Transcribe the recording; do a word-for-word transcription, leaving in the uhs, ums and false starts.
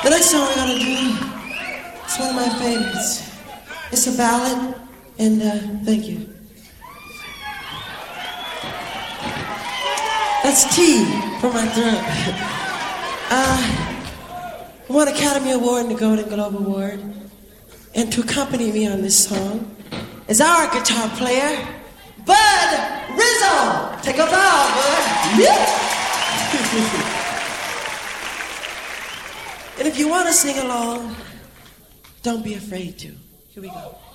The next song we're gonna do is one of my favorites. It's a ballad, and uh, thank you. That's tea for my throat. uh, won Academy Award and the Golden Globe Award. And to accompany me on this song is our guitar player, Bud Rizzo. Take a bow, Bud. Yeah. And if you want to sing along, don't be afraid to. Here we go.